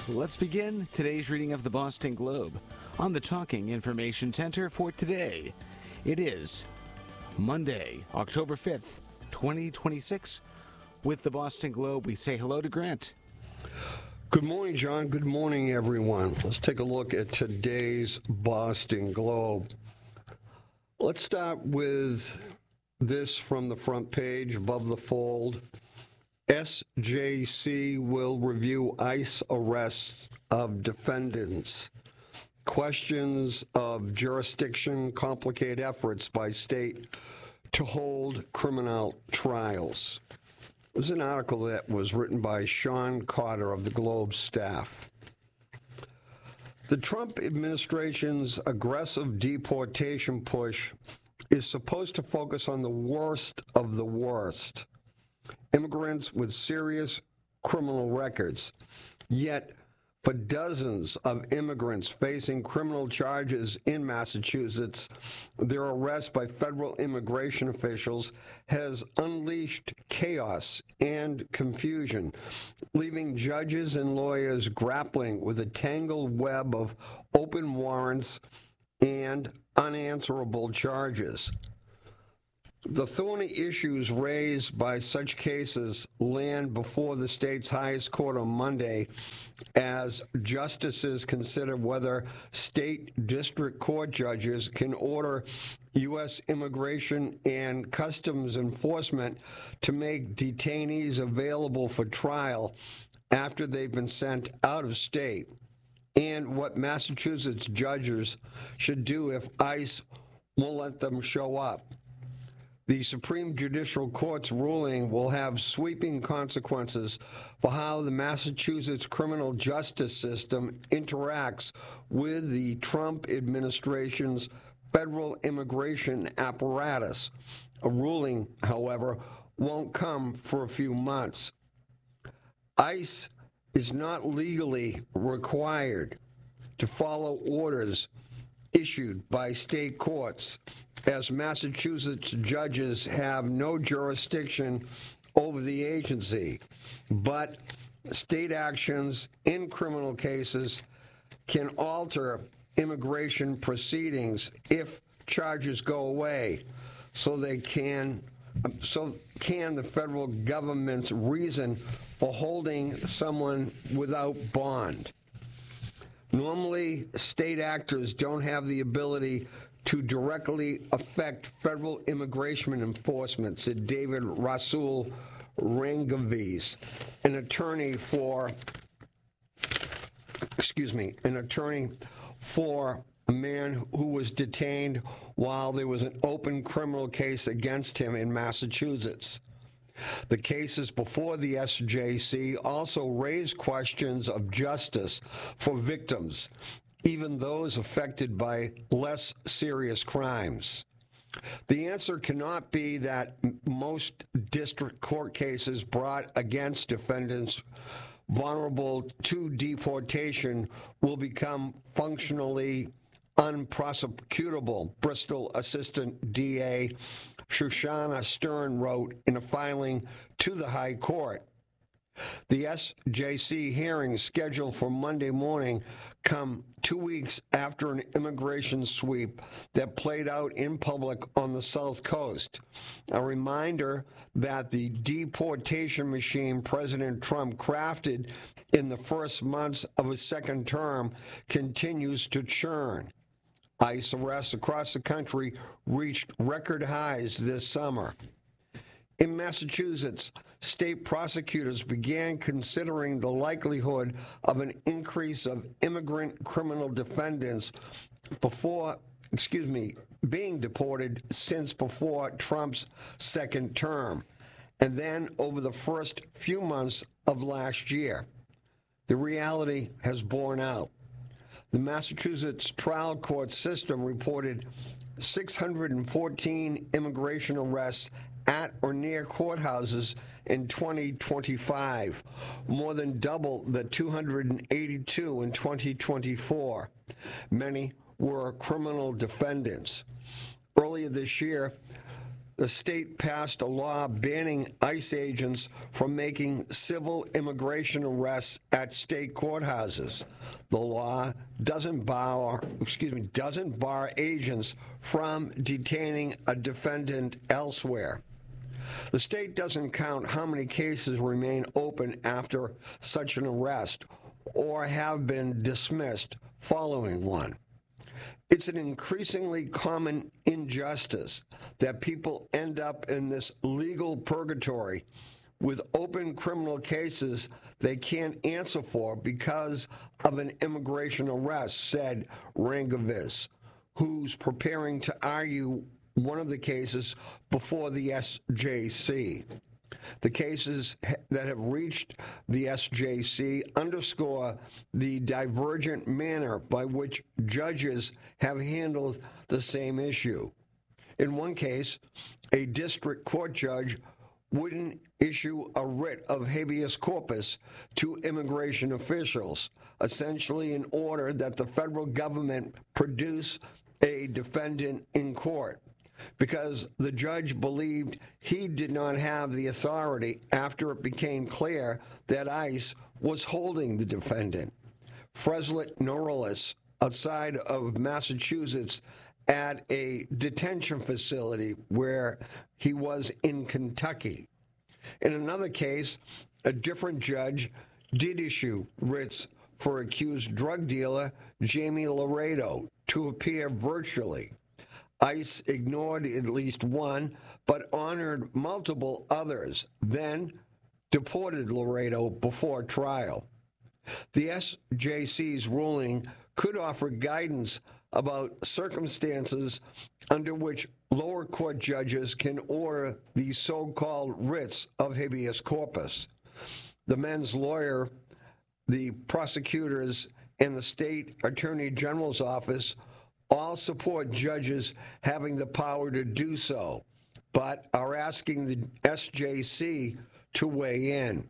let's begin today's reading of the Boston Globe on the Talking Information Center for today. It is Monday, October 5th, 2026. With the Boston Globe, we say hello to Grant. Good morning, John. Good morning, everyone. Let's take a look at today's Boston Globe. Let's start with this from the front page above the fold. SJC will review ICE arrests of defendants. Questions of jurisdiction complicate efforts by state to hold criminal trials. It was an article that was written by Sean Carter of the Globe staff. The Trump administration's aggressive deportation push is supposed to focus on the worst of the worst. Immigrants with serious criminal records. Yet, for dozens of immigrants facing criminal charges in Massachusetts, their arrest by federal immigration officials has unleashed chaos and confusion, leaving judges and lawyers grappling with a tangled web of open warrants and unanswerable charges. The thorny issues raised by such cases land before the state's highest court on Monday as justices consider whether state district court judges can order U.S. Immigration and Customs Enforcement to make detainees available for trial after they've been sent out of state, and what Massachusetts judges should do if ICE won't let them show up. The Supreme Judicial Court's ruling will have sweeping consequences for how the Massachusetts criminal justice system interacts with the Trump administration's federal immigration apparatus. A ruling, however, won't come for a few months. ICE is not legally required to follow orders issued by state courts, as Massachusetts judges have no jurisdiction over the agency. But state actions in criminal cases can alter immigration proceedings if charges go away. So can the federal government's reason for holding someone without bond. Normally, state actors don't have the ability to directly affect federal immigration enforcement, said David Rasul Rangavis, an attorney for a man who was detained while there was an open criminal case against him in Massachusetts. The cases before the SJC also raise questions of justice for victims, even those affected by less serious crimes. The answer cannot be that most district court cases brought against defendants vulnerable to deportation will become functionally unprosecutable, Bristol Assistant DA Shoshana Stern wrote in a filing to the High Court. The SJC hearings scheduled for Monday morning come 2 weeks after an immigration sweep that played out in public on the South Coast. A reminder that the deportation machine President Trump crafted in the first months of his second term continues to churn. ICE arrests across the country reached record highs this summer. In Massachusetts, state prosecutors began considering the likelihood of an increase of immigrant criminal defendants being deported since before Trump's second term, and then over the first few months of last year. The reality has borne out. The Massachusetts trial court system reported 614 immigration arrests at or near courthouses in 2025, more than double the 282 in 2024. Many were criminal defendants. Earlier this year, the state passed a law banning ICE agents from making civil immigration arrests at state courthouses. The law doesn't bar agents from detaining a defendant elsewhere. The state doesn't count how many cases remain open after such an arrest or have been dismissed following one. It's an increasingly common injustice that people end up in this legal purgatory with open criminal cases they can't answer for because of an immigration arrest, said Rangavis, who's preparing to argue one of the cases before the SJC. The cases that have reached the SJC underscore the divergent manner by which judges have handled the same issue. In one case, a district court judge wouldn't issue a writ of habeas corpus to immigration officials, essentially in order that the federal government produce a defendant in court, because the judge believed he did not have the authority after it became clear that ICE was holding the defendant. Freslet Norris, outside of Massachusetts, at a detention facility where he was in Kentucky. In another case, a different judge did issue writs for accused drug dealer Jamie Laredo to appear virtually. ICE ignored at least one, but honored multiple others, then deported Laredo before trial. The SJC's ruling could offer guidance about circumstances under which lower court judges can order these so-called writs of habeas corpus. The men's lawyer, the prosecutors, and the state attorney general's office all support judges having the power to do so, but are asking the SJC to weigh in.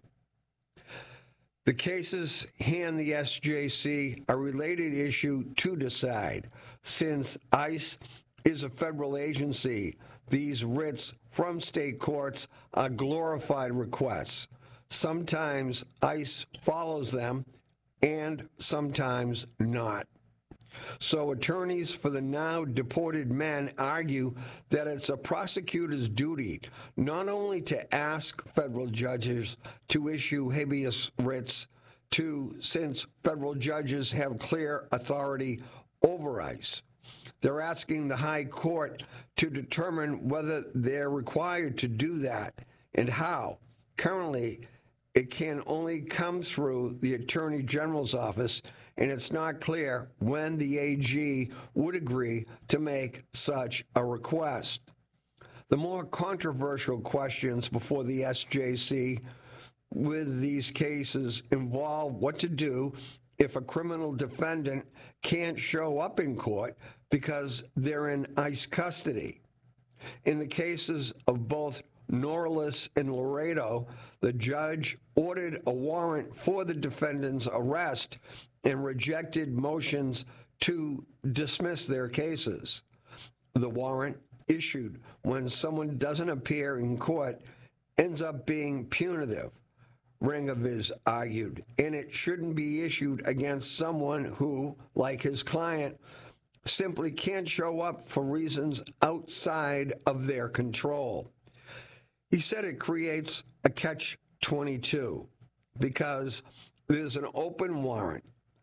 The cases hand the SJC a related issue to decide. Since ICE is a federal agency, these writs from state courts are glorified requests. Sometimes ICE follows them, and sometimes not. So attorneys for the now deported men argue that it's a prosecutor's duty not only to ask federal judges to issue habeas writs since federal judges have clear authority over ICE. They're asking the high court to determine whether they're required to do that and how. Currently, it can only come through the Attorney General's office, and it's not clear when the AG would agree to make such a request. The more controversial questions before the SJC with these cases involve what to do if a criminal defendant can't show up in court because they're in ICE custody. In the cases of both Norris and Laredo, the judge ordered a warrant for the defendant's arrest and rejected motions to dismiss their cases. The warrant issued when someone doesn't appear in court ends up being punitive, Rangavis argued, and it shouldn't be issued against someone who, like his client, simply can't show up for reasons outside of their control. He said it creates a catch-22 because there's an open warrant.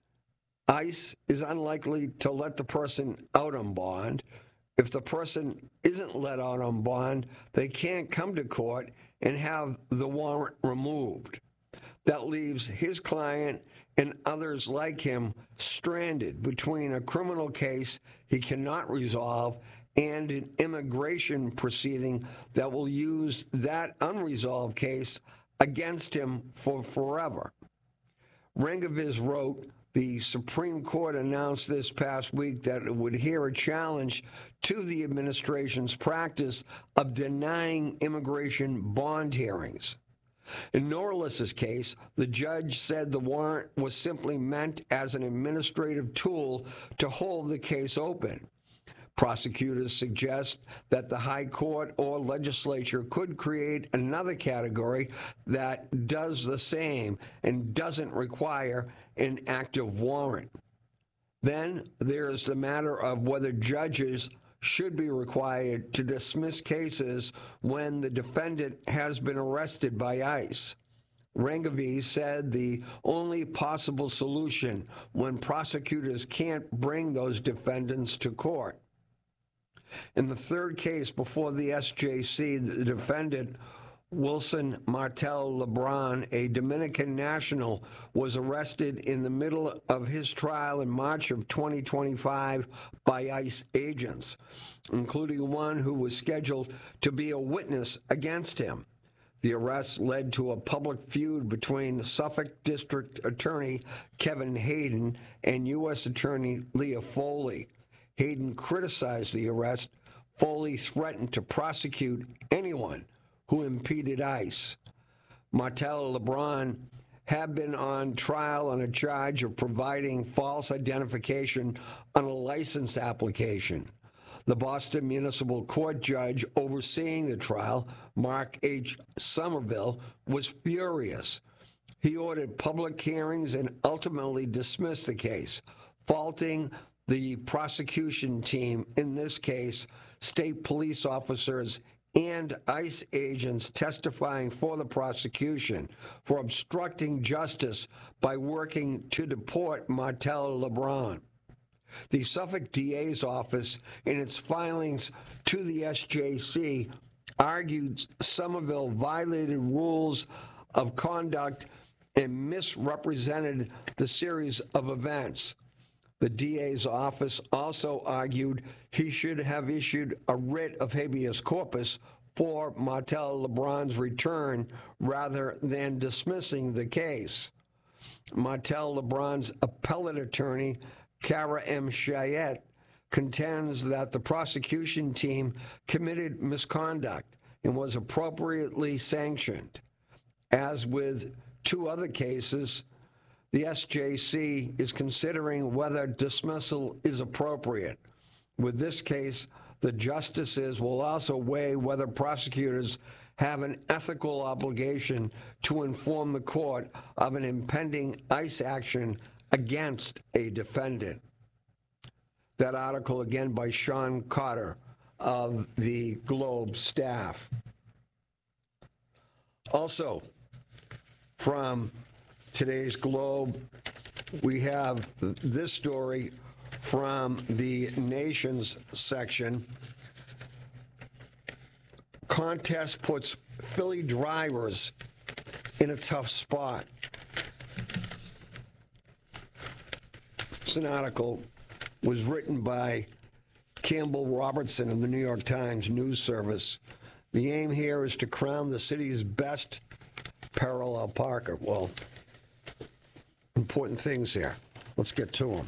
ICE is unlikely to let the person out on bond. If the person isn't let out on bond, they can't come to court and have the warrant removed. That leaves his client and others like him stranded between a criminal case he cannot resolve and an immigration proceeding that will use that unresolved case against him for forever. Rangavis wrote, the Supreme Court announced this past week that it would hear a challenge to the administration's practice of denying immigration bond hearings. In Norris's case, the judge said the warrant was simply meant as an administrative tool to hold the case open. Prosecutors suggest that the High Court or legislature could create another category that does the same and doesn't require an active warrant. Then there's the matter of whether judges should be required to dismiss cases when the defendant has been arrested by ICE. Rangavi said the only possible solution when prosecutors can't bring those defendants to court. In the third case before the SJC, the defendant, Wilson Martel Lebron, a Dominican national, was arrested in the middle of his trial in March of 2025 by ICE agents, including one who was scheduled to be a witness against him. The arrest led to a public feud between Suffolk District Attorney Kevin Hayden and U.S. Attorney Leah Foley. Hayden criticized the arrest. Foley threatened to prosecute anyone who impeded ICE. Martel Lebron had been on trial on a charge of providing false identification on a license application. The Boston Municipal Court judge overseeing the trial, Mark H. Somerville, was furious. He ordered public hearings and ultimately dismissed the case, faulting the prosecution team, in this case, state police officers and ICE agents testifying for the prosecution, for obstructing justice by working to deport Martel Lebron. The Suffolk DA's office, in its filings to the SJC, argued Somerville violated rules of conduct and misrepresented the series of events. The DA's office also argued he should have issued a writ of habeas corpus for Martel Lebron's return rather than dismissing the case. Martel Lebron's appellate attorney, Kara M. Chayette, contends that the prosecution team committed misconduct and was appropriately sanctioned. As with two other cases, the SJC is considering whether dismissal is appropriate. With this case, the justices will also weigh whether prosecutors have an ethical obligation to inform the court of an impending ICE action against a defendant. That article again by Sean Cotter of the Globe staff. Also, from today's Globe, we have this story from the Nations section. Contest puts Philly drivers in a tough spot. This article was written by Campbell Robertson of the New York Times News Service. The aim here is to crown the city's best parallel parker. Well, important things here. Let's get to them.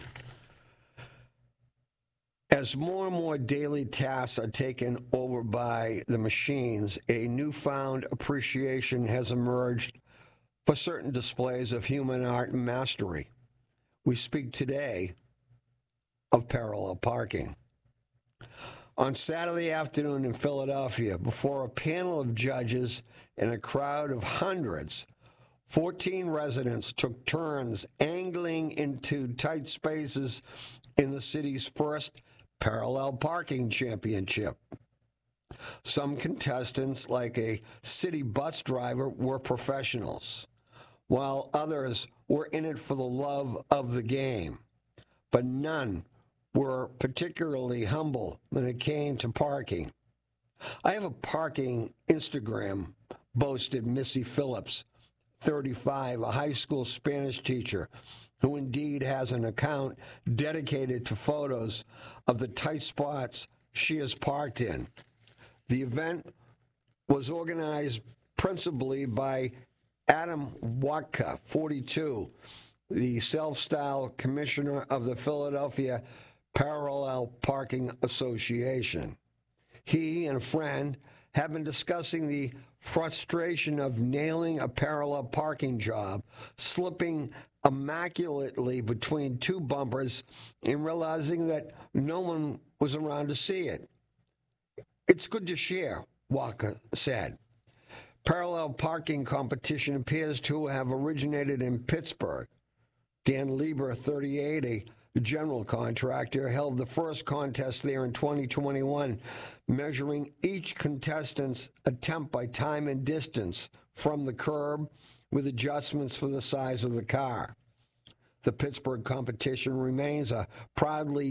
As more and more daily tasks are taken over by the machines, a newfound appreciation has emerged for certain displays of human art and mastery. We speak today of parallel parking. On Saturday afternoon in Philadelphia, before a panel of judges and a crowd of hundreds, 14 residents took turns angling into tight spaces in the city's first parallel parking championship. Some contestants, like a city bus driver, were professionals, while others were in it for the love of the game. But none were particularly humble when it came to parking. I have a parking Instagram, boasted Missy Phillips, 35, a high school Spanish teacher, who indeed has an account dedicated to photos of the tight spots she has parked in. The event was organized principally by Adam Watka, 42, the self-styled commissioner of the Philadelphia Parallel Parking Association. He and a friend have been discussing the frustration of nailing a parallel parking job, slipping immaculately between two bumpers and realizing that no one was around to see it. It's good to share, Walker said. Parallel parking competition appears to have originated in Pittsburgh. Dan Lieber, 38, a general contractor, held the first contest there in 2021, measuring each contestant's attempt by time and distance from the curb with adjustments for the size of the car. The Pittsburgh competition remains a proudly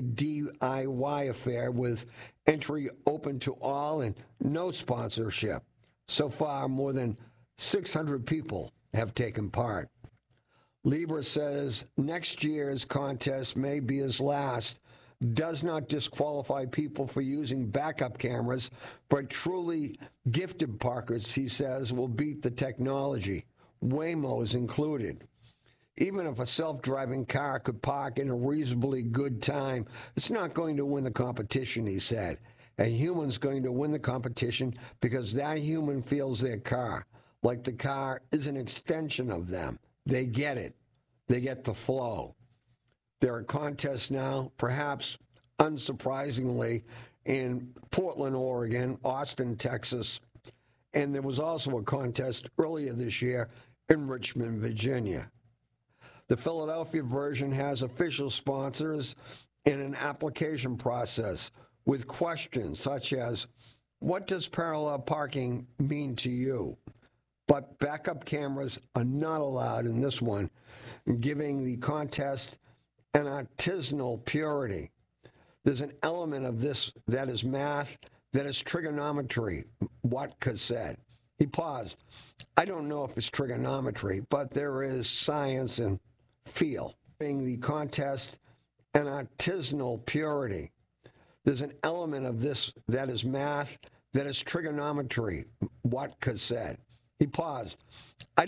DIY affair with entry open to all and no sponsorship. So far, more than 600 people have taken part. Lieber says next year's contest may be his last, does not disqualify people for using backup cameras, but truly gifted parkers, he says, will beat the technology, Waymos included. Even if a self-driving car could park in a reasonably good time, it's not going to win the competition, he said. A human's going to win the competition because that human feels their car, like the car is an extension of them. They get it. They get the flow. There are contests now, perhaps unsurprisingly, in Portland, Oregon, Austin, Texas, and there was also a contest earlier this year in Richmond, Virginia. The Philadelphia version has official sponsors and an application process with questions such as, what does parallel parking mean to you? But backup cameras are not allowed in this one, giving the contest an artisanal purity. There's an element of this that is math, that is trigonometry, Watka said. He paused. I don't know if it's trigonometry, but there is science and feel. Giving the contest an artisanal purity. There's an element of this that is math, that is trigonometry, Watka said. He paused.